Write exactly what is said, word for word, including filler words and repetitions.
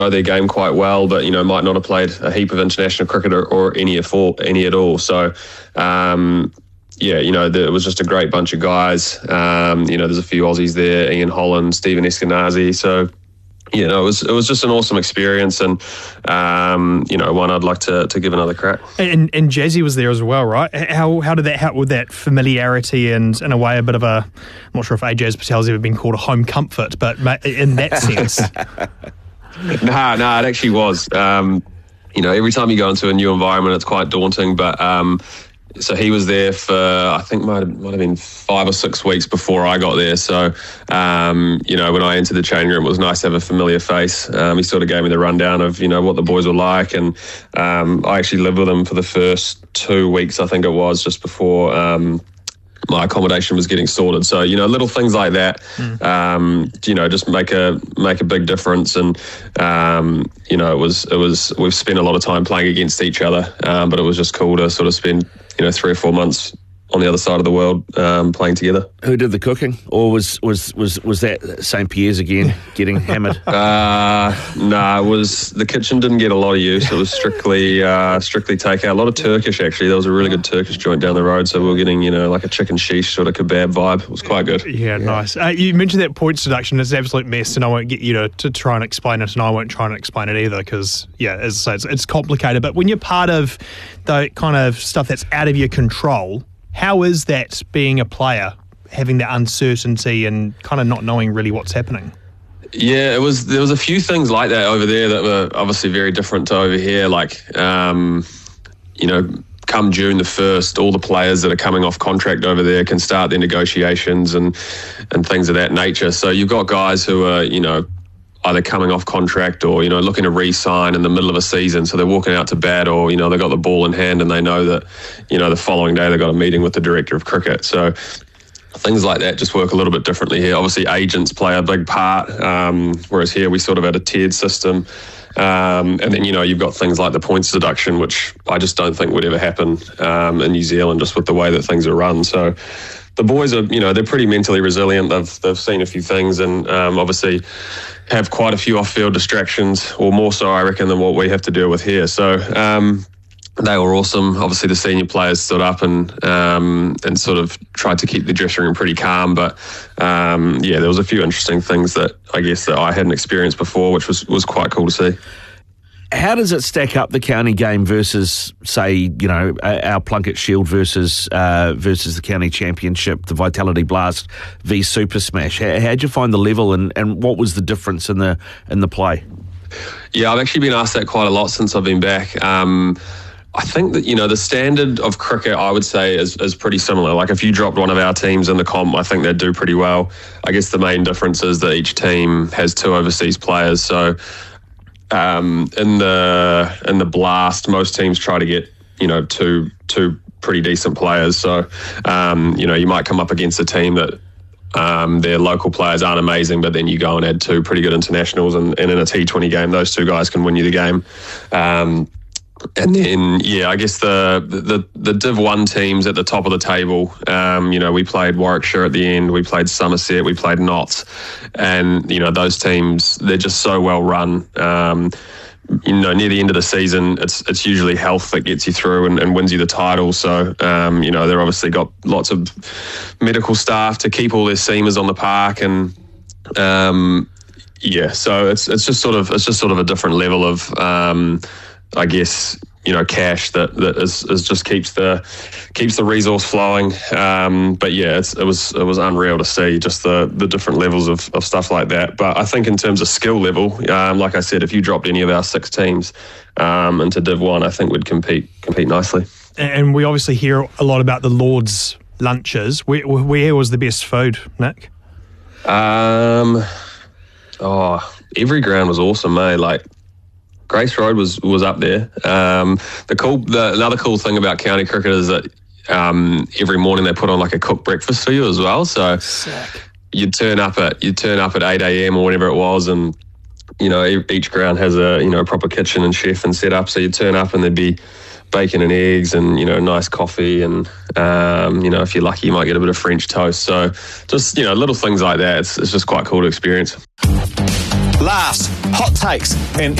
their game quite well, but, you know, might not have played a heap of international cricket or, or any, at all, any at all. So, um, yeah, you know, the, it was just a great bunch of guys. Um, you know, there's a few Aussies there, Ian Holland, Stephen Eskenazi. So, you know, it was it was just an awesome experience, and um, you know, one I'd like to, to give another crack. And and Jazzy was there as well, right? How how did that help with that familiarity and, in a way, a bit of a, I'm not sure if Ajaz Patel's ever been called a home comfort, but in that sense. Nah, nah, it actually was. Um, you know, every time you go into a new environment, it's quite daunting, but. Um, So he was there for, I think, might have, might have been five or six weeks before I got there. So, um, you know, when I entered the changing room, it was nice to have a familiar face. Um, he sort of gave me the rundown of, you know, what the boys were like. And um, I actually lived with him for the first two weeks, I think it was, just before um, my accommodation was getting sorted. So, you know, little things like that, mm. um, you know, just make a make a big difference. And, um, you know, it was, it was, we've spent a lot of time playing against each other, um, but it was just cool to sort of spend, you know, three or four months on the other side of the world um, playing together. Who did the cooking? Or was was was, was that Saint Pierre's again getting hammered? Uh, no, nah, it was, the kitchen didn't get a lot of use. It was strictly uh, strictly takeout. A lot of Turkish, actually. There was a really good Turkish joint down the road, so we were getting, you know, like a chicken sheesh sort of kebab vibe. It was quite good. Yeah, yeah. Nice. Uh, you mentioned that points deduction is an absolute mess, and I won't get you to, to try and explain it, and I won't try and explain it either, because, yeah, as I say, it's, it's complicated. But when you're part of the kind of stuff that's out of your control, how is that being a player, having that uncertainty and kind of not knowing really what's happening? Yeah, it was. There was a few things like that over there that were obviously very different to over here. Like, um, you know, come June the first, all the players that are coming off contract over there can start their negotiations and and things of that nature. So you've got guys who are, you know, either coming off contract or, you know, looking to re-sign in the middle of a season. So they're walking out to bat, or, you know, they've got the ball in hand and they know that, you know, the following day they've got a meeting with the director of cricket. So things like that just work a little bit differently here. Obviously, agents play a big part, um, whereas here we sort of had a tiered system. Um, and then, you know, you've got things like the points deduction, which I just don't think would ever happen um, in New Zealand, just with the way that things are run. So the boys are, you know, they're pretty mentally resilient. They've they've seen a few things, and um, obviously have quite a few off-field distractions, or more so, I reckon, than what we have to deal with here. So um, they were awesome. Obviously, the senior players stood up and um, and sort of tried to keep the dressing room pretty calm. But um, yeah, there was a few interesting things that I guess that I hadn't experienced before, which was was quite cool to see. How does it stack up, the county game versus, say, you know, our Plunket Shield versus uh, versus the county championship, the Vitality Blast v Super Smash? How how'd you find the level, and, and what was the difference in the in the play? Yeah, I've actually been asked that quite a lot since I've been back. Um, I think that, you know, the standard of cricket, I would say, is, is pretty similar. Like, if you dropped one of our teams in the comp, I think they'd do pretty well. I guess the main difference is that each team has two overseas players. So um, in the in the Blast, most teams try to get, you know, two two pretty decent players. So, um, you know, you might come up against a team that Um, their local players aren't amazing, but then you go and add two pretty good internationals, and, and in a T twenty game, those two guys can win you the game. Um, and then, yeah, I guess the, the the Div one teams at the top of the table, um, you know, we played Warwickshire at the end, we played Somerset, we played Notts, and, you know, those teams, they're just so well run. Um, you know, near the end of the season, it's it's usually health that gets you through and, and wins you the title. So, um, you know, they're obviously got lots of medical staff to keep all their seamers on the park, and um, yeah, so it's it's just sort of it's just sort of a different level of, um, I guess, you know, cash that that is, is just keeps the keeps the resource flowing. Um, but yeah, it's, it was it was unreal to see just the the different levels of, of stuff like that. But I think in terms of skill level, um, like I said, if you dropped any of our six teams um, into Div One, I think we'd compete compete nicely. And we obviously hear a lot about the Lords lunches. Where, where was the best food, Nick? Um, oh, every ground was awesome, mate. Like, Grace Road was was up there. Um, the cool, the, another cool thing about county cricket is that um, every morning they put on like a cooked breakfast for you as well. So Sick. you'd turn up at you'd turn up at eight a.m. or whatever it was, and you know each ground has a you know a proper kitchen and chef and set up. So you'd turn up and there'd be bacon and eggs and you know nice coffee, and um, you know if you're lucky you might get a bit of French toast. So just you know little things like that. It's it's just quite cool to experience. laughs, hot takes, and